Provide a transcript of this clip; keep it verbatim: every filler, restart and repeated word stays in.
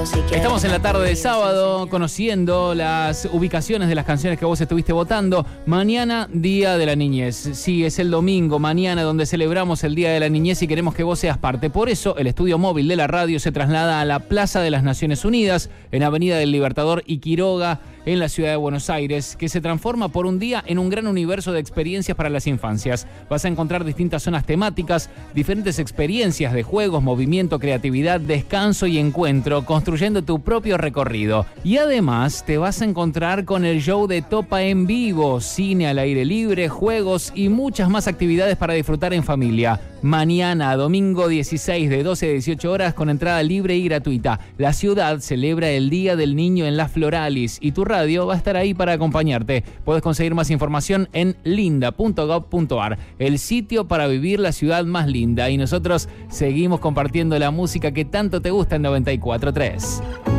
Estamos en la tarde de sábado conociendo las ubicaciones de las canciones que vos estuviste votando. Mañana, Día de la Niñez. Sí, es el domingo, mañana, donde celebramos el Día de la Niñez y queremos que vos seas parte. Por eso, el estudio móvil de la radio se traslada a la Plaza de las Naciones Unidas, en Avenida del Libertador y Quiroga, en la ciudad de Buenos Aires, que se transforma por un día en un gran universo de experiencias para las infancias. Vas a encontrar distintas zonas temáticas, diferentes experiencias de juegos, movimiento, creatividad, descanso y encuentro, construyendo tu propio recorrido. Y además te vas a encontrar con el show de Topa en vivo, cine al aire libre, juegos y muchas más actividades para disfrutar en familia. Mañana, domingo dieciséis, de doce a dieciocho horas, con entrada libre y gratuita. La ciudad celebra el Día del Niño en Las Floralis y tu radio va a estar ahí para acompañarte. Puedes conseguir más información en linda punto gob punto ar, el sitio para vivir la ciudad más linda. Y nosotros seguimos compartiendo la música que tanto te gusta en noventa y cuatro punto tres.